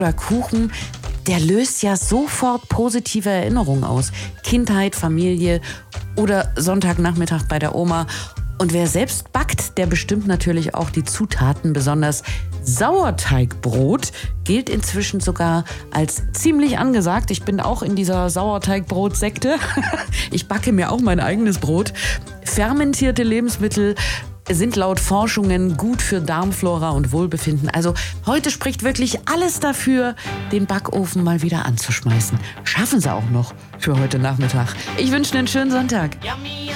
oder Kuchen, der löst ja sofort positive Erinnerungen aus. Kindheit, Familie oder Sonntagnachmittag bei der Oma. Und wer selbst backt, der bestimmt natürlich auch die Zutaten. Besonders Sauerteigbrot gilt inzwischen sogar als ziemlich angesagt. Ich bin auch in dieser Sauerteigbrot-Sekte. Ich backe mir auch mein eigenes Brot. Fermentierte Lebensmittel sind laut Forschungen gut für Darmflora und Wohlbefinden. Also heute spricht wirklich alles dafür, den Backofen mal wieder anzuschmeißen. Schaffen Sie auch noch für heute Nachmittag. Ich wünsche einen schönen Sonntag.